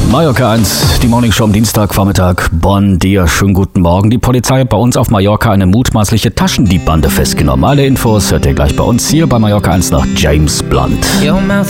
Mallorca 1, die Morningshow am Dienstagvormittag. Bon dia, schönen guten Morgen. Die Polizei hat bei uns auf Mallorca eine mutmaßliche Taschendiebbande festgenommen. Alle Infos hört ihr gleich bei uns hier bei Mallorca 1 nach James Blunt.